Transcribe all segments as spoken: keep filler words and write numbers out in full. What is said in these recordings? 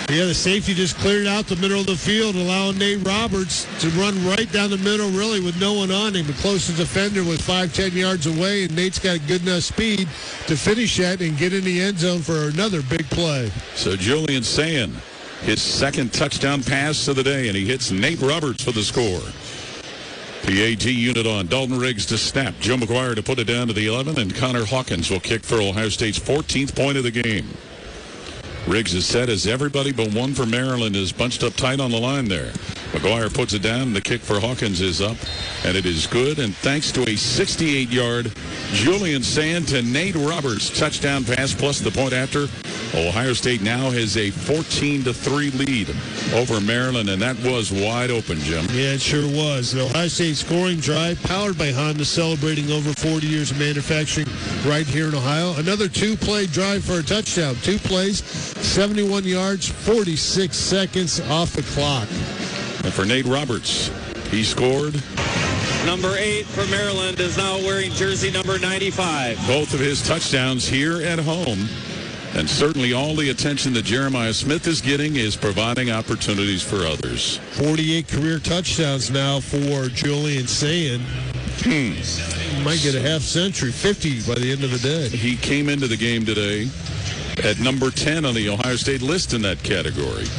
Yeah, the safety just cleared out the middle of the field, allowing Nate Roberts to run right down the middle, really, with no one on him. The closest defender was five, ten yards away, and Nate's got good enough speed to finish that and get in the end zone for another big play. So Julian Sayin, his second touchdown pass of the day, and he hits Nate Roberts for the score. The A T unit on. Dalton Riggs to snap. Joe McGuire to put it down to the eleven, and Connor Hawkins will kick for Ohio State's fourteenth point of the game. Riggs is set as everybody but one for Maryland is bunched up tight on the line there. McGuire puts it down, and the kick for Hawkins is up, and it is good. And thanks to a sixty-eight-yard Julian Sayin to Nate Roberts touchdown pass plus the point after, Ohio State now has a fourteen to three lead over Maryland, and that was wide open, Jim. Yeah, it sure was. The Ohio State scoring drive powered by Honda, celebrating over forty years of manufacturing right here in Ohio. Another two-play drive for a touchdown. Two plays, seventy-one yards, forty-six seconds off the clock. And for Nate Roberts, he scored. Number eight for Maryland is now wearing jersey number ninety-five. Both of his touchdowns here at home. And certainly all the attention that Jeremiah Smith is getting is providing opportunities for others. forty-eight career touchdowns now for Julian Sayin. Hmm. Might get a half century, fifty by the end of the day. He came into the game today at number ten on the Ohio State list in that category.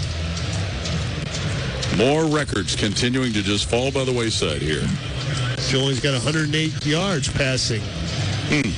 More records continuing to just fall by the wayside here. Julian's got one hundred eight yards passing hmm.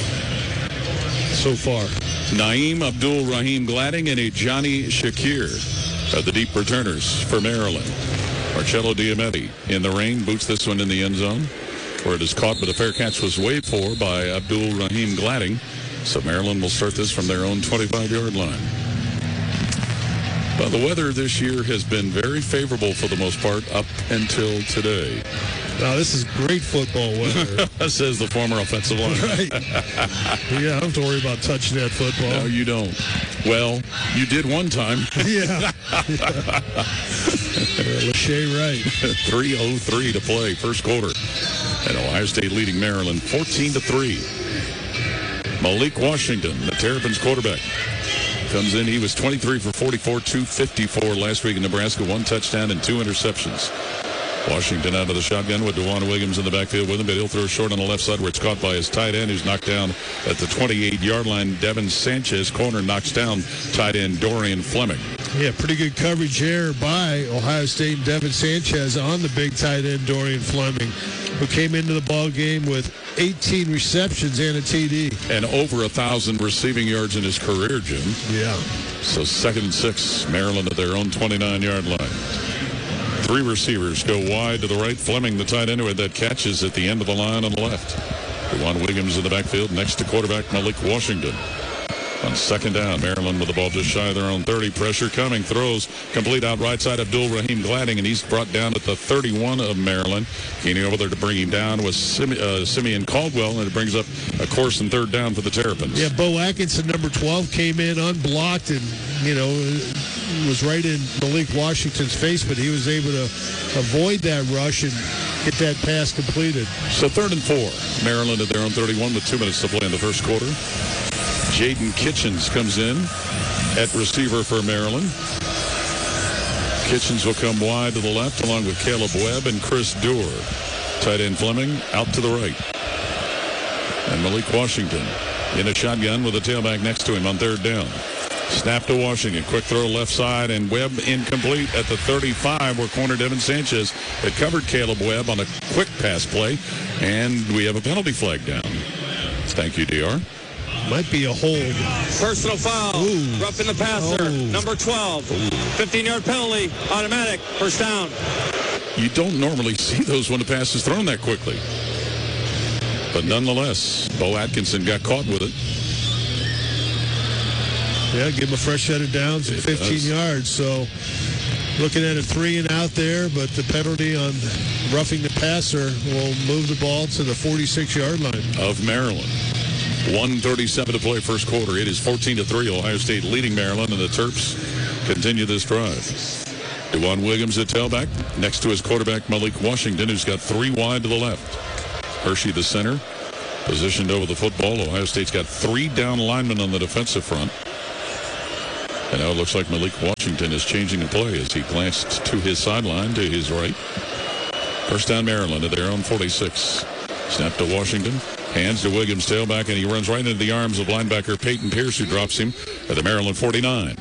so far. Naeem Abdul-Rahim Gladding and a Johnny Shakir are the deep returners for Maryland. Marcello Diametti in the rain boots this one in the end zone, where it is caught, but a fair catch was waved for by Abdul-Rahim Gladding. So Maryland will start this from their own twenty-five-yard line. Well, the weather this year has been very favorable for the most part up until today. Now, this is great football weather. Says the former offensive lineman. Right. Yeah, I don't have to worry about touching that football. No, you don't. Well, you did one time. Yeah. yeah. Lachey Wright. three oh three to play, first quarter. And Ohio State leading Maryland fourteen to three. Malik Washington, the Terrapins quarterback, comes in. He was twenty-three for forty-four, two fifty-four last week in Nebraska, one touchdown and two interceptions. Washington out of the shotgun with DeJuan Williams in the backfield with him, but he'll throw short on the left side where it's caught by his tight end, who's knocked down at the twenty-eight-yard line. Devin Sanchez, corner, knocks down tight end Dorian Fleming. Yeah, pretty good coverage here by Ohio State and Devin Sanchez on the big tight end Dorian Fleming, who came into the ball game with eighteen receptions and a T D. And over one thousand receiving yards in his career, Jim. Yeah. So second and six, Maryland at their own twenty-nine-yard line. Three receivers go wide to the right. Fleming, the tight end, who had that catch, is at the end of the line on the left. DeJuan Williams in the backfield next to quarterback Malik Washington. On second down, Maryland with the ball just shy of their own thirty. Pressure coming. Throws complete out right side. Abdul-Rahim Gladding, and he's brought down at the thirty-one of Maryland. Keeney over there to bring him down was Sim- uh, Simeon Caldwell, and it brings up a course and third down for the Terrapins. Yeah, Bo Atkinson, number twelve, came in unblocked and, you know, was right in Malik Washington's face, but he was able to avoid that rush and get that pass completed. So third and four. Maryland at their own thirty-one with two minutes to play in the first quarter. Jaden Kitchens comes in at receiver for Maryland. Kitchens will come wide to the left along with Caleb Webb and Chris Doer. Tight end Fleming out to the right. And Malik Washington in a shotgun with a tailback next to him on third down. Snap to Washington. Quick throw left side, and Webb incomplete at the thirty-five, where corner Devin Sanchez had covered Caleb Webb on a quick pass play. And we have a penalty flag down. Thank you, D R. Might be a hold. Personal foul. Ooh. Roughing the passer. Oh. Number twelve. fifteen-yard penalty. Automatic. First down. You don't normally see those when the pass is thrown that quickly. But nonetheless, Bo Atkinson got caught with it. Yeah, give him a fresh set of downs at fifteen does. yards. So looking at a three and out there, but the penalty on roughing the passer will move the ball to the forty-six-yard line. Of Maryland. one thirty-seven to play first quarter. It is fourteen to three. Ohio State leading Maryland, and the Terps continue this drive. DeJuan Williams at tailback next to his quarterback Malik Washington, who's got three wide to the left. Hershey, the center, positioned over the football. Ohio State's got three down linemen on the defensive front. And now it looks like Malik Washington is changing the play as he glanced to his sideline to his right. First down Maryland at their own forty-six. Snap to Washington. Hands to Williams tailback, and he runs right into the arms of linebacker Peyton Pierce, who drops him at the Maryland forty-nine.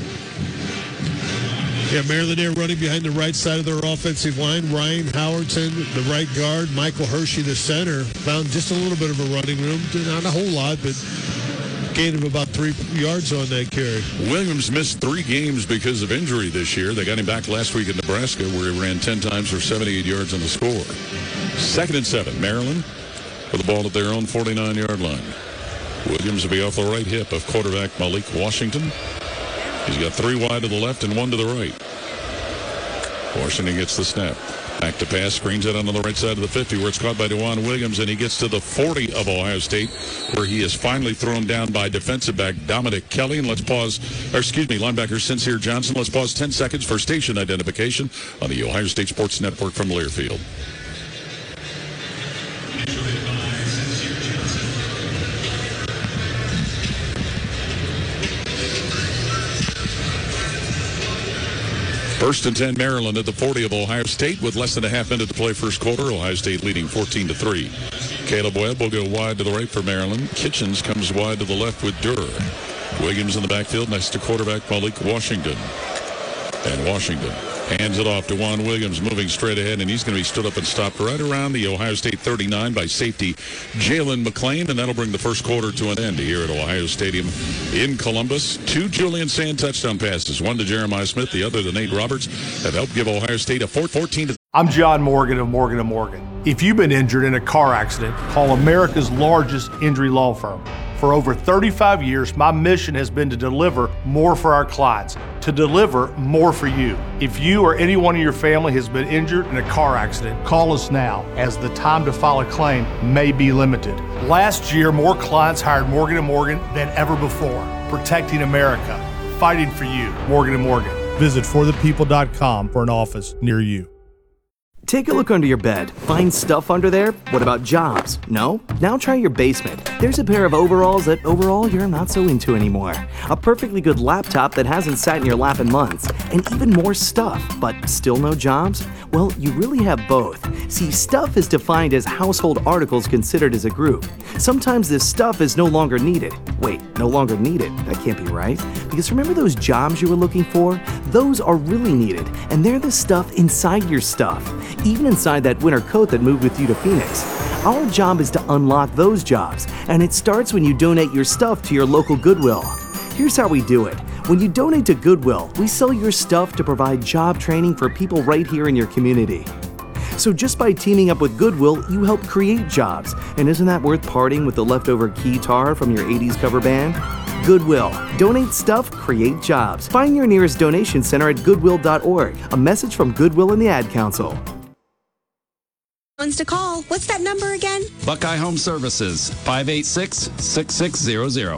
Yeah, Maryland there running behind the right side of their offensive line. Ryan Howardson, the right guard. Michael Hershey, the center. Found just a little bit of a running room. Not a whole lot, but gained him about three yards on that carry. Williams missed three games because of injury this year. They got him back last week in Nebraska, where he ran ten times for seventy-eight yards on the score. Second and seven. Maryland with the ball at their own forty-nine-yard line. Williams will be off the right hip of quarterback Malik Washington. He's got three wide to the left and one to the right. Washington gets the snap. Back to pass, screens it onto the right side of the fifty, where it's caught by DeJuan Williams, and he gets to the forty of Ohio State, where he is finally thrown down by defensive back Dominic Kelly. And let's pause, or excuse me, linebacker Sincere Johnson. Let's pause ten seconds for station identification on the Ohio State Sports Network from Learfield. First and ten, Maryland at the forty of Ohio State with less than a half minute to play first quarter. Ohio State leading fourteen to three. Caleb Webb will go wide to the right for Maryland. Kitchens comes wide to the left with Durr. Williams in the backfield next to quarterback Malik Washington. And Washington hands it off to Juan Williams, moving straight ahead, and he's going to be stood up and stopped right around the Ohio State thirty-nine by safety Jalen McClain, and that'll bring the first quarter to an end here at Ohio Stadium in Columbus. Two Julian Sand touchdown passes, one to Jeremiah Smith, the other to Nate Roberts, have helped give Ohio State a fourteen to. I'm John Morgan of Morgan and Morgan. If you've been injured in a car accident, call America's largest injury law firm. For over thirty-five years, my mission has been to deliver more for our clients, to deliver more for you. If you or anyone in your family has been injured in a car accident, call us now, as the time to file a claim may be limited. Last year, more clients hired Morgan and Morgan than ever before, protecting America, fighting for you. Morgan and Morgan. Visit for the people dot com for an office near you. Take a look under your bed. Find stuff under there? What about jobs? No? Now try your basement. There's a pair of overalls that overall you're not so into anymore. A perfectly good laptop that hasn't sat in your lap in months. And even more stuff, but still no jobs? Well, you really have both. See, stuff is defined as household articles considered as a group. Sometimes this stuff is no longer needed. Wait, no longer needed? That can't be right. Because remember those jobs you were looking for? Those are really needed, and they're the stuff inside your stuff. Even inside that winter coat that moved with you to Phoenix. Our job is to unlock those jobs, and it starts when you donate your stuff to your local Goodwill. Here's how we do it. When you donate to Goodwill, we sell your stuff to provide job training for people right here in your community. So just by teaming up with Goodwill, you help create jobs. And isn't that worth parting with the leftover keytar from your eighties cover band? Goodwill. Donate stuff, create jobs. Find your nearest donation center at goodwill dot org. A message from Goodwill and the Ad Council. Ones to call. What's that number again? Buckeye Home Services, five eight six, six six zero zero.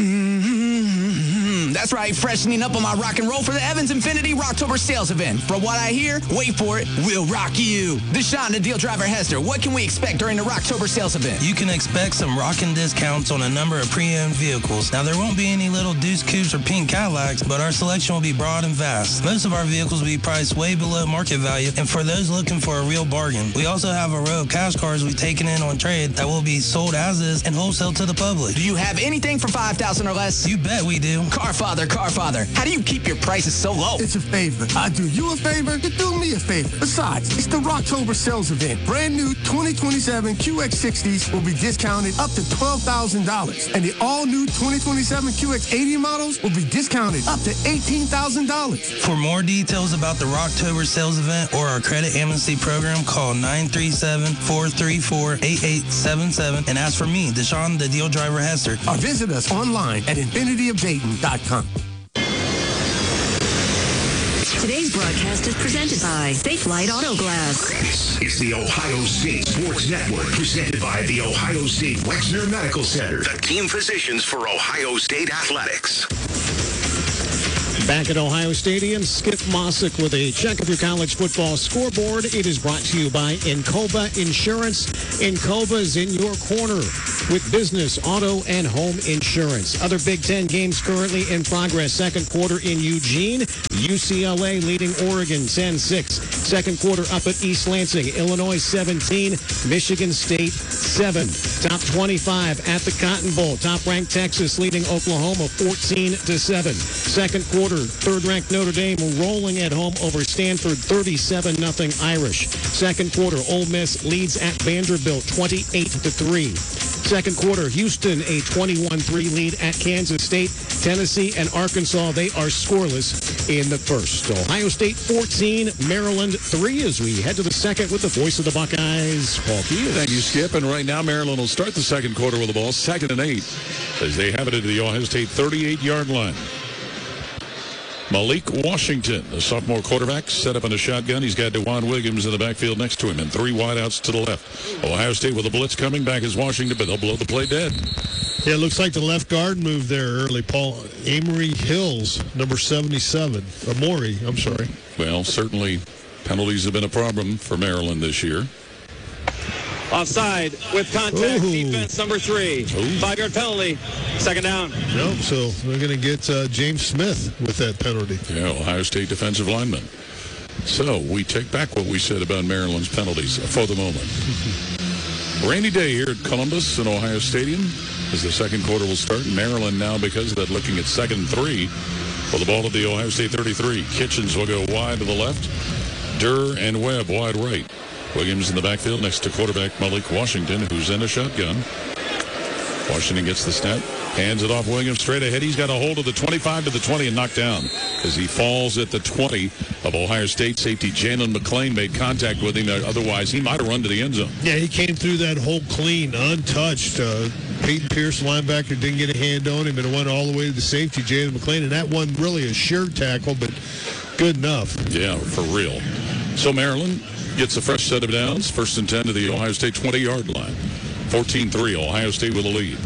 That's right, freshening up on my rock and roll for the Evans Infinity Rocktober sales event. From what I hear, wait for it, we'll rock you. Deshaun, the deal driver Hester, what can we expect during the Rocktober sales event? You can expect some rockin' discounts on a number of pre-owned vehicles. Now, there won't be any little Deuce Coupes or pink Cadillacs, but our selection will be broad and vast. Most of our vehicles will be priced way below market value, and for those looking for a real bargain, we also have a row of cash cars we've taken in on trade that will be sold as is and wholesale to the public. Do you have anything for five thousand dollars or less? You bet we do. Carfather, Carfather, how do you keep your prices so low? It's a favor. I do you a favor, you do me a favor. Besides, it's the Rocktober sales event. Brand new twenty twenty-seven Q X sixties will be discounted up to twelve thousand dollars. And the all-new twenty twenty-seven Q X eighty models will be discounted up to eighteen thousand dollars. For more details about the Rocktober sales event or our credit amnesty program, call nine three seven, four three four, eight eight seven seven and ask for me, Deshaun, the deal driver Hester. Or visit us online at infinity of dayton dot com. Today's broadcast is presented by Safelite Auto Glass. This is the Ohio State Sports Network, presented by the Ohio State Wexner Medical Center, the team physicians for Ohio State Athletics. Back at Ohio Stadium, Skip Mossick with a check of your college football scoreboard. It is brought to you by Encova Insurance. Encova is in your corner with business, auto, and home insurance. Other Big Ten games currently in progress. Second quarter in Eugene. U C L A leading Oregon ten six. Second quarter up at East Lansing. Illinois seventeen. Michigan State seven. Top twenty-five at the Cotton Bowl. Top-ranked Texas leading Oklahoma fourteen to seven. Second quarter, third-ranked Notre Dame rolling at home over Stanford thirty-seven nothing Irish. Second quarter, Ole Miss leads at Vanderbilt twenty-eight to three. Second quarter, Houston a twenty-one three lead at Kansas State. Tennessee and Arkansas, they are scoreless in the first. Ohio State fourteen, Maryland three as we head to the second with the voice of the Buckeyes, Paul Keyes. Thank you, Skip. And right now, Maryland will start the second quarter with the ball, second and eight, as they have it at the Ohio State thirty-eight-yard line. Malik Washington, the sophomore quarterback, set up in a shotgun. He's got DeJuan Williams in the backfield next to him and three wideouts to the left. Ohio State with a blitz coming back is Washington, but they'll blow the play dead. Yeah, it looks like the left guard moved there early, Paul. Amory Hills, number seventy-seven. Amori, I'm sorry. Well, certainly penalties have been a problem for Maryland this year. Offside with contact, Ooh. defense number three. Ooh. Five-yard penalty, second down. Nope, so we're going to get uh, James Smith with that penalty. Yeah, Ohio State defensive lineman. So we take back what we said about Maryland's penalties for the moment. Rainy day here at Columbus and Ohio Stadium as the second quarter will start. Maryland now, because of that, looking at second and three for the ball at the Ohio State thirty-three. Kitchens will go wide to the left. Durr and Webb wide right. Williams in the backfield next to quarterback Malik Washington, who's in a shotgun. Washington gets the snap, hands it off Williams straight ahead. He's got a hold of the twenty-five to the twenty and knocked down as he falls at the twenty of Ohio State. Safety Jalen McClain made contact with him. Otherwise, he might have run to the end zone. Yeah, he came through that hole clean, untouched. Uh, Peyton Pierce, linebacker, didn't get a hand on him, and it went all the way to the safety, Jalen McClain. And that one really a sheer tackle, but good enough. Yeah, for real. So Maryland gets a fresh set of downs. First and ten to the Ohio State twenty-yard line. fourteen three, Ohio State with a lead.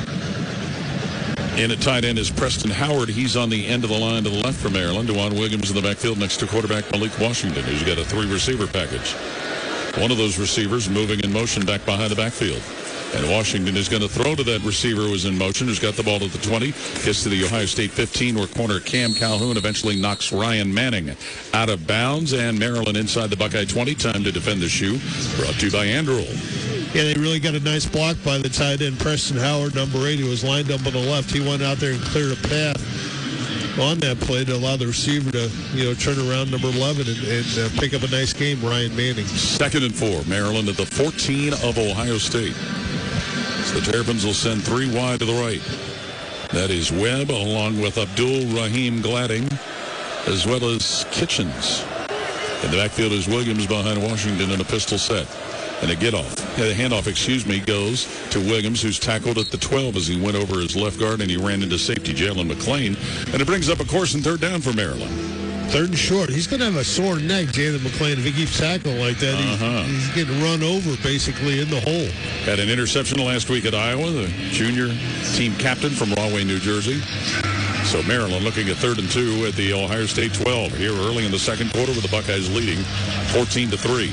In at tight end is Preston Howard. He's on the end of the line to the left for Maryland. DeJuan Williams in the backfield next to quarterback Malik Washington, who's got a three-receiver package. One of those receivers moving in motion back behind the backfield. And Washington is going to throw to that receiver who is in motion, who's got the ball at the twenty. Gets to the Ohio State fifteen, where corner Cam Calhoun eventually knocks Ryan Manning out of bounds. And Maryland inside the Buckeye twenty. Time to defend the shoe. Brought to you by Andrew. Yeah, they really got a nice block by the tight end, Preston Howard, number eight, who was lined up on the left. He went out there and cleared a path on that play to allow the receiver to, you know, turn around number eleven and, and uh, pick up a nice game, Ryan Manning. Second and four, Maryland at the fourteen of Ohio State. So the Terrapins will send three wide to the right. That is Webb along with Abdul Rahim Gladding, as well as Kitchens. In the backfield is Williams behind Washington in a pistol set. And a get-off, a handoff, excuse me, goes to Williams, who's tackled at the twelve as he went over his left guard and he ran into safety Jalen McClain. And it brings up a course and third down for Maryland. Third and short. He's going to have a sore neck, Jalen McClain, if he keeps tackling like that. Uh-huh. He's, he's getting run over, basically, in the hole. Had an interception last week at Iowa, the junior team captain from Rahway, New Jersey. So Maryland looking at third and two at the Ohio State twelve here early in the second quarter with the Buckeyes leading fourteen to three.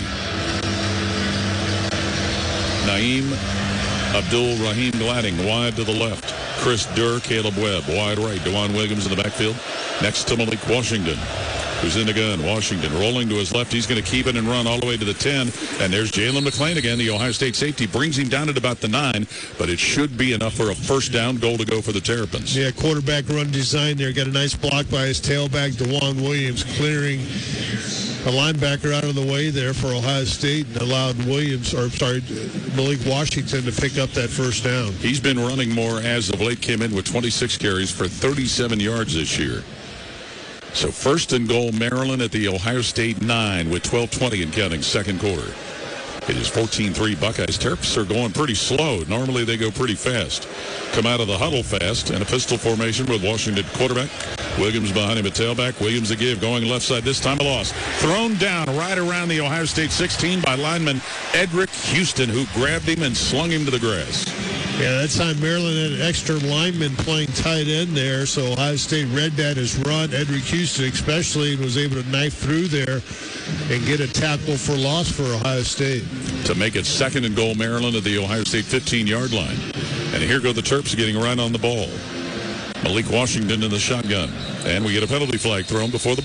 Naeem Abdul Rahim Gladding wide to the left. Chris Durr, Caleb Webb wide right. DeJuan Williams in the backfield next to Malik Washington, who's in the gun. Washington rolling to his left. He's going to keep it and run all the way to the ten. And there's Jalen McClain again. The Ohio State safety brings him down at about the nine, but it should be enough for a first down goal to go for the Terrapins. Yeah, quarterback run design there. Got a nice block by his tailback, DeJuan Williams, clearing a linebacker out of the way there for Ohio State and allowed Williams, or sorry, Malik Washington to pick up that first down. He's been running more as of late, came in with twenty-six carries for thirty-seven yards this year. So first and goal, Maryland at the Ohio State nine with twelve twenty and counting second quarter. It is fourteen three Buckeyes. Terps are going pretty slow. Normally they go pretty fast. Come out of the huddle fast and a pistol formation with Washington quarterback. Williams behind him at tailback. Williams a give, going left side. This time a loss. Thrown down right around the Ohio State sixteen by lineman Edric Houston, who grabbed him and slung him to the grass. Yeah, that time Maryland had an extra lineman playing tight end there, so Ohio State read that as run. Edric Houston especially, and was able to knife through there and get a tackle for loss for Ohio State. To make it second and goal, Maryland at the Ohio State fifteen-yard line. And here go the Terps getting right on the ball. Malik Washington in the shotgun. And we get a penalty flag thrown before the